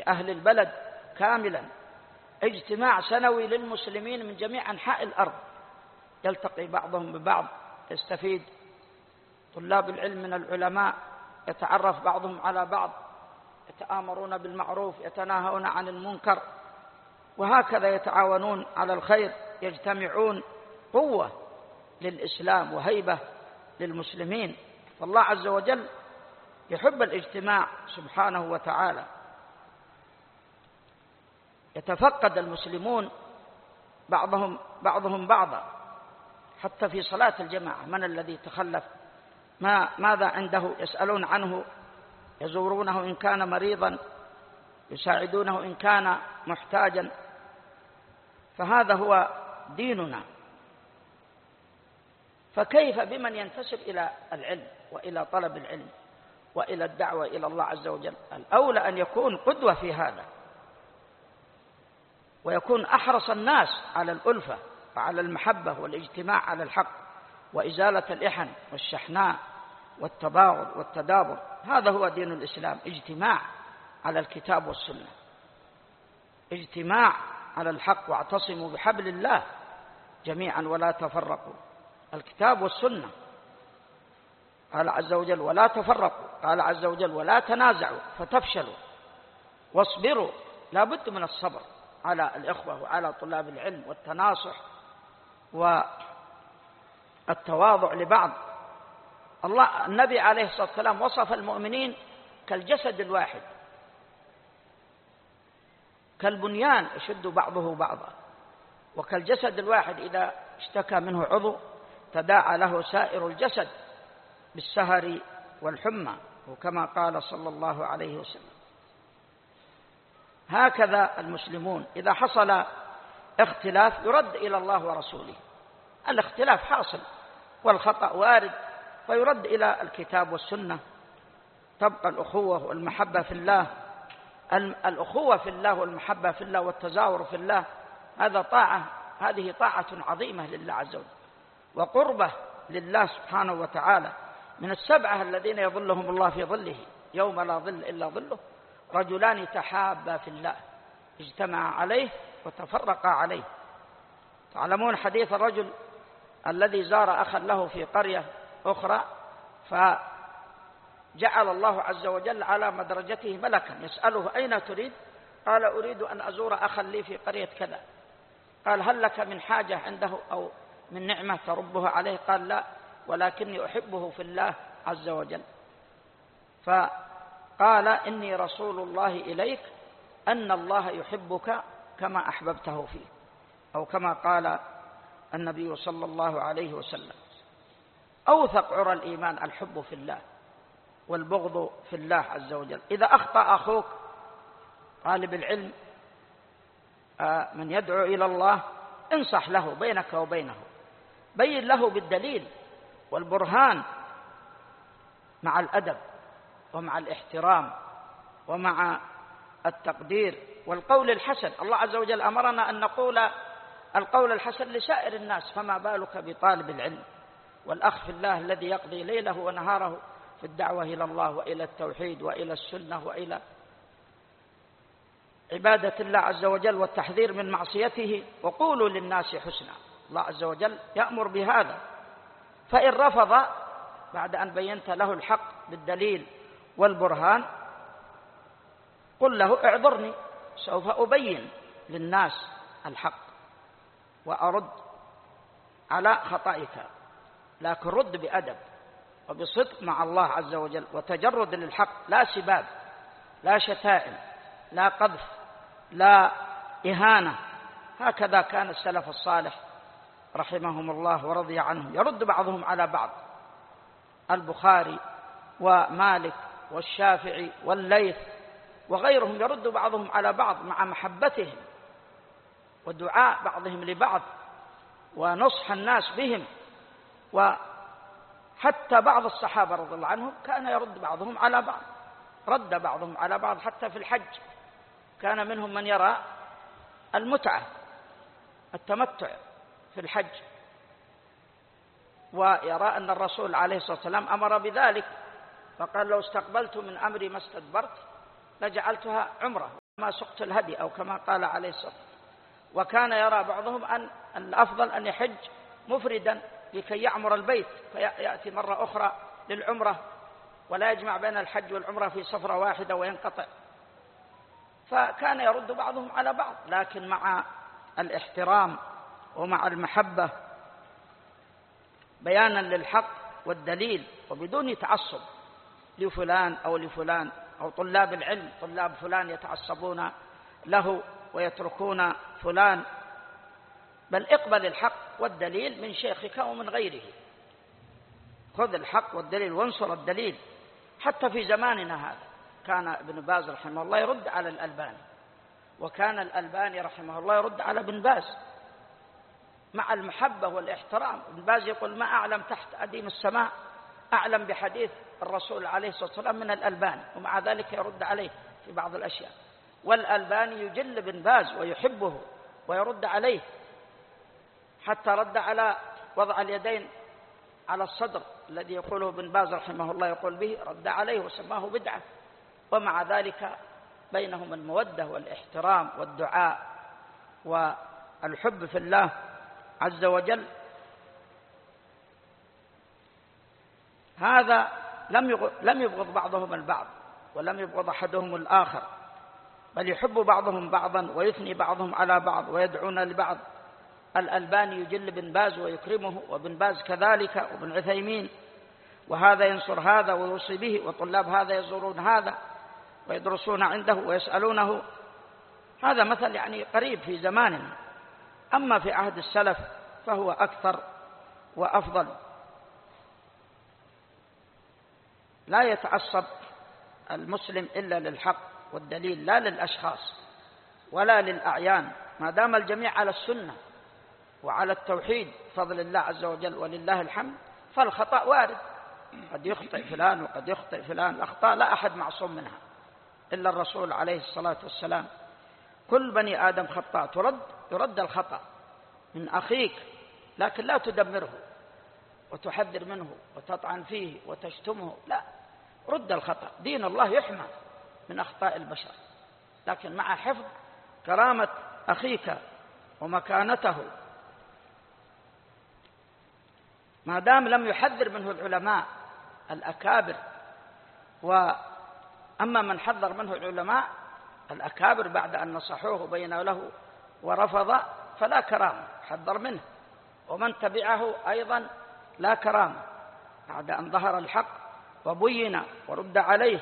أهل البلد كاملا، اجتماع سنوي للمسلمين من جميع أنحاء الأرض، يلتقي بعضهم ببعض، يستفيد طلاب العلم من العلماء، يتعرف بعضهم على بعض، يتآمرون بالمعروف، يتناهون عن المنكر، وهكذا يتعاونون على الخير، يجتمعون قوة للإسلام وهيبة للمسلمين. فالله عز وجل يحب الاجتماع سبحانه وتعالى. يتفقد المسلمون بعضهم بعضا، حتى في صلاة الجماعة، من الذي تخلف، ماذا عنده، يسألون عنه، يزورونه إن كان مريضا، يساعدونه إن كان محتاجا. فهذا هو ديننا. فكيف بمن ينتسب إلى العلم وإلى طلب العلم وإلى الدعوة إلى الله عز وجل؟ الأولى أن يكون قدوة في هذا، ويكون أحرص الناس على الألفة وعلى المحبة والاجتماع على الحق وإزالة الإحن والشحناء والتباغض والتدابر. هذا هو دين الإسلام، اجتماع على الكتاب والسنة، اجتماع على الحق، واعتصموا بحبل الله جميعا ولا تفرقوا. الكتاب والسنة. قال عز وجل ولا تفرقوا، قال عز وجل ولا تنازعوا فتفشلوا واصبروا. لا بد من الصبر على الإخوة وعلى طلاب العلم، والتناصح والتواضع لبعض. النبي عليه الصلاة والسلام وصف المؤمنين كالجسد الواحد، كالبنيان يشد بعضه بعضا، وكالجسد الواحد إذا اشتكى منه عضو تداعى له سائر الجسد بالسهر والحمى، وكما قال صلى الله عليه وسلم. هكذا المسلمون إذا حصل اختلاف يرد إلى الله ورسوله. الاختلاف حاصل والخطأ وارد، فيرد إلى الكتاب والسنة. تبقى الأخوة والمحبة في الله. الأخوة في الله والمحبة في الله والتزاور في الله، هذه طاعة عظيمة لله عز وجل، وقربة لله سبحانه وتعالى. من السبعة الذين يظلهم الله في ظله يوم لا ظل إلا ظله: رجلان تحابا في الله اجتمعا عليه وتفرقا عليه. تعلمون حديث الرجل الذي زار أخا له في قرية أخرى، فجعل الله عز وجل على مدرجته ملكا يسأله أين تريد؟ قال أريد أن أزور أخا لي في قرية كذا. قال هل لك من حاجة عنده أو من نعمة تربها عليه؟ قال لا، ولكني أحبه في الله عز وجل. فقال إني رسول الله إليك أن الله يحبك كما أحببته فيه، أو كما قال النبي صلى الله عليه وسلم. أوثق عرى الإيمان الحب في الله والبغض في الله عز وجل. إذا أخطأ أخوك طالب العلم من يدعو إلى الله، انصح له بينك وبينه، بين له بالدليل والبرهان، مع الأدب ومع الاحترام ومع التقدير والقول الحسن. الله عز وجل أمرنا أن نقول القول الحسن لسائر الناس، فما بالك بطالب العلم والأخ في الله الذي يقضي ليله ونهاره في الدعوة إلى الله وإلى التوحيد وإلى السنة وإلى عبادة الله عز وجل والتحذير من معصيته. وقولوا للناس حسنا. الله عز وجل يأمر بهذا. فإن رفض بعد أن بينت له الحق بالدليل والبرهان، قل له اعذرني، سوف أبين للناس الحق وأرد على خطئك، لكن رد بأدب وبصدق مع الله عز وجل وتجرد للحق، لا سباب، لا شتائم، لا قذف، لا إهانة. هكذا كان السلف الصالح رحمهم الله ورضي عنهم، يرد بعضهم على بعض. البخاري ومالك والشافعي والليث وغيرهم يرد بعضهم على بعض مع محبتهم ودعاء بعضهم لبعض ونصح الناس بهم. وحتى بعض الصحابة رضي الله عنهم كان يرد بعضهم على بعض، رد بعضهم على بعض. حتى في الحج كان منهم من يرى المتعة، التمتع في الحج، ويرى أن الرسول عليه الصلاة والسلام أمر بذلك، فقال لو استقبلت من أمري ما استدبرت لجعلتها عمرة ما سقت الهدي، أو كما قال عليه الصلاة والسلام. وكان يرى بعضهم أن الأفضل أن يحج مفردا لكي يعمر البيت، فيأتي مرة أخرى للعمرة ولا يجمع بين الحج والعمرة في سفرة واحدة وينقطع. فكان يرد بعضهم على بعض، لكن مع الاحترام ومع المحبة بيانا للحق والدليل، وبدون تعصب لفلان أو لفلان أو طلاب العلم. طلاب فلان يتعصبون له ويتركون فلان، بل اقبل الحق والدليل من شيخك ومن غيره. خذ الحق والدليل وانصر الدليل. حتى في زماننا هذا كان ابن باز رحمه الله يرد على الألباني، وكان الألباني رحمه الله يرد على ابن باز مع المحبة والاحترام. ابن باز يقول ما أعلم تحت أديم السماء أعلم بحديث الرسول عليه الصلاة والسلام من الألباني، ومع ذلك يرد عليه في بعض الأشياء. والألباني يجل ابن باز ويحبه ويرد عليه، حتى رد على وضع اليدين على الصدر الذي يقوله ابن باز رحمه الله يقول به، رد عليه وسماه بدعة. ومع ذلك بينهم المودة والاحترام والدعاء والحب في الله عز وجل. هذا لم يبغض بعضهم البعض، ولم يبغض أحدهم الآخر، بل يحب بعضهم بعضا ويثني بعضهم على بعض ويدعون لبعض. الألباني يجل ابن باز ويكرمه، وابن باز كذلك، وابن عثيمين، وهذا ينصر هذا ويوصي به، وطلاب هذا يزورون هذا ويدرسون عنده ويسألونه. هذا مثل يعني قريب في زماننا. أما في عهد السلف فهو أكثر وأفضل. لا يتعصب المسلم إلا للحق والدليل، لا للأشخاص ولا للأعيان، ما دام الجميع على السنة وعلى التوحيد بفضل الله عز وجل ولله الحمد. فالخطأ وارد، قد يخطئ فلان وقد يخطئ فلان. الأخطاء لا أحد معصوم منها إلا الرسول عليه الصلاة والسلام. كل بني آدم خطاء، يرد الخطأ من أخيك، لكن لا تدمره وتحذر منه وتطعن فيه وتشتمه، لا، رد الخطأ. دين الله يحمى من أخطاء البشر، لكن مع حفظ كرامة أخيك ومكانته. ما دام لم يحذر منه العلماء الأكابر. وأما من حذر منه العلماء الأكابر بعد أن نصحوه وبينوا له ورفض فلا كرامة، حذر منه. ومن تبعه أيضا لا كرامة بعد أن ظهر الحق وبين ورد عليه.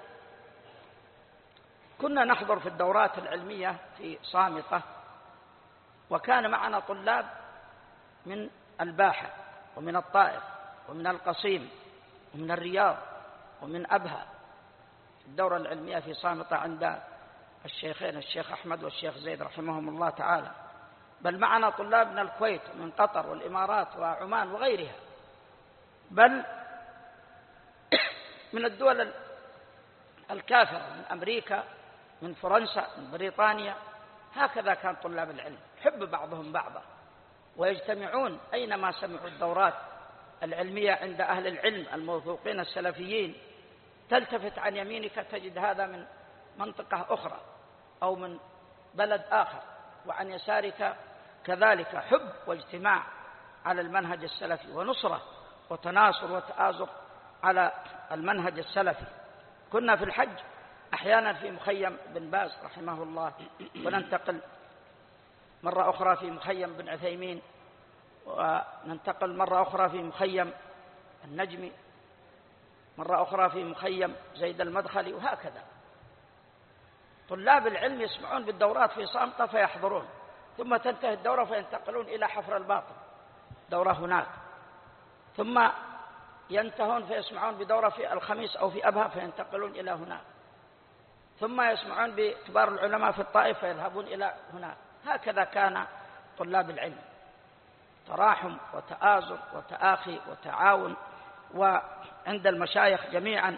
كنا نحضر في الدورات العلمية في صامتة، وكان معنا طلاب من الباحة ومن الطائف ومن القصيم ومن الرياض ومن أبها. الدورة العلمية في صامتة عند الشيخين الشيخ أحمد والشيخ زيد رحمهم الله تعالى. بل معنا طلاب من الكويت ومن قطر والإمارات وعمان وغيرها، بل من الدول الكافرة، من أمريكا، من فرنسا، من بريطانيا. هكذا كان طلاب العلم، حب بعضهم بعضا، ويجتمعون أينما سمعوا الدورات العلمية عند أهل العلم الموثوقين السلفيين. تلتفت عن يمينك تجد هذا من منطقة أخرى أو من بلد آخر، وعن يسارك كذلك. حب واجتماع على المنهج السلفي، ونصرة وتناصر وتآزر على المنهج السلفي. كنا في الحج أحيانا في مخيم بن باز رحمه الله، وننتقل مرة أخرى في مخيم بن عثيمين، وننتقل مرة أخرى في مخيم النجمي، مرة أخرى في مخيم زيد المدخلي، وهكذا. طلاب العلم يسمعون بالدورات في صامتة فيحضرون، ثم تنتهي الدورة فينتقلون إلى حفر الباطن، دورة هناك، ثم ينتهون فيسمعون بدورة في الخميس أو في أبها فينتقلون إلى هناك، ثم يسمعون بكبار العلماء في الطائف فيذهبون إلى هناك. هكذا كان طلاب العلم، تراحم وتآزر وتآخي وتعاون. وعند المشايخ جميعا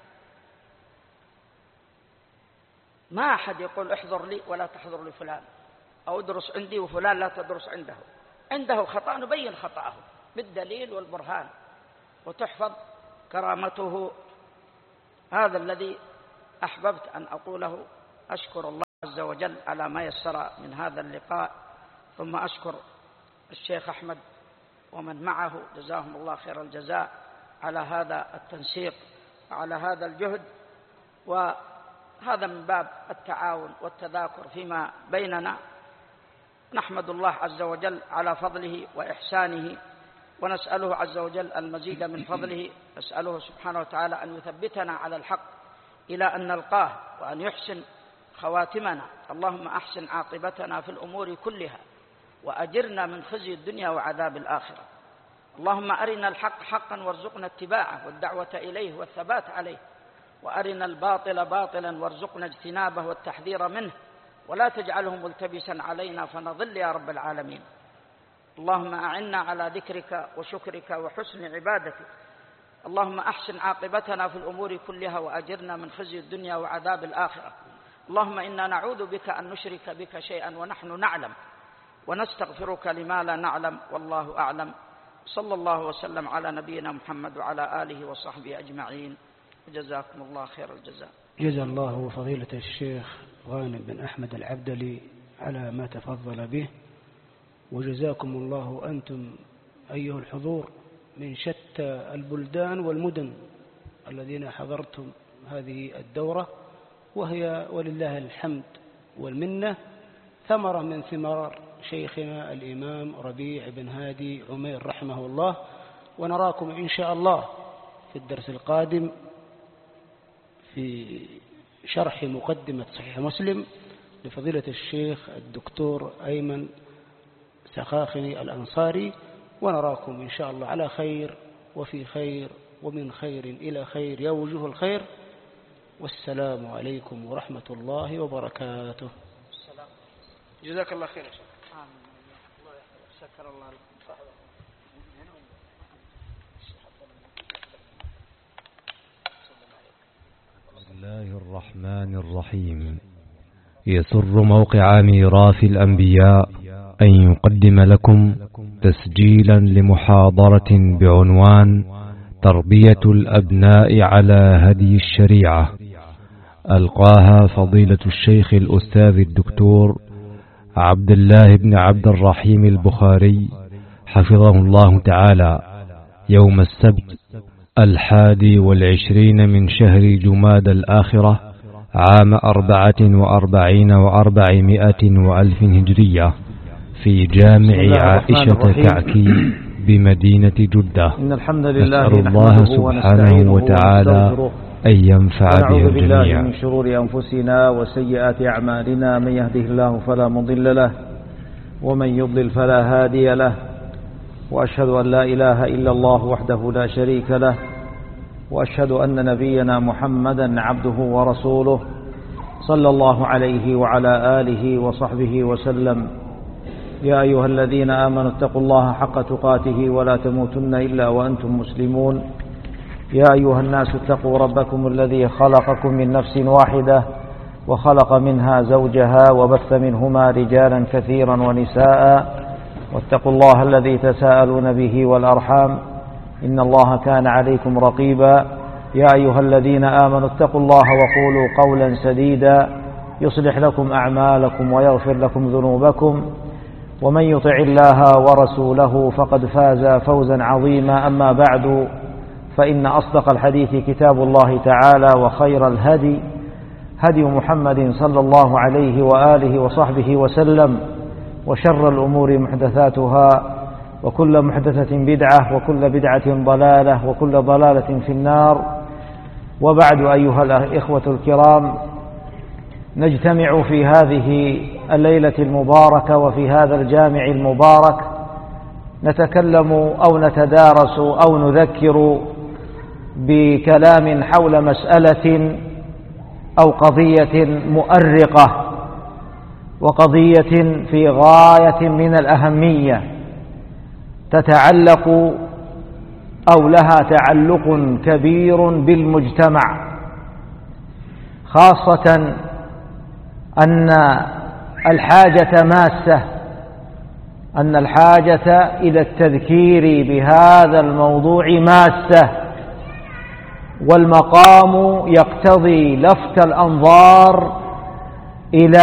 ما أحد يقول احضر لي ولا تحضر لفلان، أو ادرس عندي وفلان لا تدرس عنده. عنده خطأ نبين خطأه بالدليل والبرهان، وتحفظ كرامته. هذا الذي أحببت أن أقوله أشكر الله عز وجل على ما يسر من هذا اللقاء، ثم أشكر الشيخ أحمد ومن معه جزاهم الله خير الجزاء على هذا التنسيق وعلى هذا الجهد، وهذا من باب التعاون والتذاكر فيما بيننا. نحمد الله عز وجل على فضله وإحسانه، ونسأله عز وجل المزيد من فضله، نسأله سبحانه وتعالى أن يثبتنا على الحق إلى أن نلقاه، وأن يحسن خواتمنا. اللهم أحسن عاقبتنا في الأمور كلها، وأجرنا من خزي الدنيا وعذاب الآخرة. اللهم أرنا الحق حقا وارزقنا اتباعه والدعوة إليه والثبات عليه، وأرنا الباطل باطلا وارزقنا اجتنابه والتحذير منه، ولا تجعله ملتبسا علينا فنضل يا رب العالمين. اللهم أعنا على ذكرك وشكرك وحسن عبادتك. اللهم أحسن عاقبتنا في الأمور كلها، وأجرنا من خزي الدنيا وعذاب الآخرة. اللهم إنا نعوذ بك أن نشرك بك شيئا ونحن نعلم، ونستغفرك لما لا نعلم، والله أعلم. صلى الله وسلم على نبينا محمد وعلى آله وصحبه أجمعين، جزاكم الله خير الجزاء. جزا الله فضيلة الشيخ غانم بن أحمد العبدلي على ما تفضل به، وجزاكم الله أنتم أيها الحضور من شتى البلدان والمدن الذين حضرتم هذه الدورة، وهي ولله الحمد والمنة ثمرة من ثمار شيخنا الإمام ربيع بن هادي عمير رحمه الله. ونراكم إن شاء الله في الدرس القادم في شرح مقدمة صحيح مسلم لفضيلة الشيخ الدكتور أيمن سخاخني الأنصاري، ونراكم إن شاء الله على خير وفي خير ومن خير إلى خير يا وجوه الخير. والسلام عليكم ورحمة الله وبركاته. جزاك الله خير. الله شكر الله لكم. بسم الله الرحمن الرحيم. يسر موقع ميراث الأنبياء أن يقدم لكم تسجيلا لمحاضرة بعنوان تربية الأبناء على هدي الشريعة، ألقاها فضيلة الشيخ الأستاذ الدكتور عبد الله بن عبد الرحيم البخاري حفظه الله تعالى يوم السبت 21 من شهر جماد الآخرة عام 44 و400 وألف هجرية في جامع عائشة كعكي بمدينة جدة. نسأل الله سبحانه وتعالى أن ينفع به الجميع. من شرور أنفسنا وسيئات أعمالنا، من يهده الله فلا مضل له ومن يضلل فلا هادي له، وأشهد أن لا إله إلا الله وحده لا شريك له، وأشهد أن نبينا محمدا عبده ورسوله صلى الله عليه وعلى آله وصحبه وسلم. يا أيها الذين آمنوا اتقوا الله حق تقاته ولا تموتن إلا وأنتم مسلمون. يا أيها الناس اتقوا ربكم الذي خلقكم من نفس واحدة وخلق منها زوجها وبث منهما رجالا كثيرا ونساء، واتقوا الله الذي تساءلون به والأرحام إن الله كان عليكم رقيبا. يا أيها الذين آمنوا اتقوا الله وقولوا قولا سديدا يصلح لكم أعمالكم ويغفر لكم ذنوبكم، ومن يطع الله ورسوله فقد فاز فوزا عظيما. أما بعد، فإن أصدق الحديث كتاب الله تعالى، وخير الهدي هدي محمد صلى الله عليه وآله وصحبه وسلم، وشر الأمور محدثاتها، وكل محدثة بدعة، وكل بدعة ضلالة، وكل ضلالة في النار. وبعد، أيها الإخوة الكرام، نجتمع في هذه الليلة المباركة وفي هذا الجامع المبارك نتكلم أو نتدارس أو نذكر بكلام حول مسألة أو قضية مؤرقة، وقضية في غاية من الأهمية تتعلق أو لها تعلق كبير بالمجتمع، خاصة أن الحاجة ماسة، أن الحاجة إلى التذكير بهذا الموضوع ماسة. والمقام يقتضي لفت الأنظار إلى